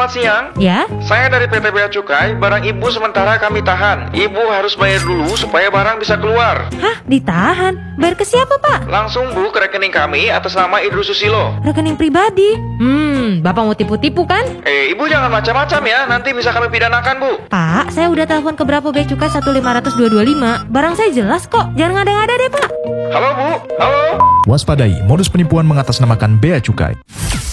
selamat siang. Ya? Saya dari PT Bea Cukai, barang ibu sementara kami tahan. Ibu harus bayar dulu supaya barang bisa keluar. Hah? Ditahan? Bayar ke siapa, Pak? Langsung Bu ke rekening kami atas nama Idrus Susilo. Rekening pribadi? Bapak mau tipu-tipu kan? Ibu jangan macam-macam ya, nanti bisa kami pidanakan Bu. Pak, saya udah telepon ke berapa Bea Cukai 1500225. Barang saya jelas kok, jangan ngada-ngada deh, Pak. Halo Bu, halo. Waspadai, modus penipuan mengatasnamakan Bea Cukai.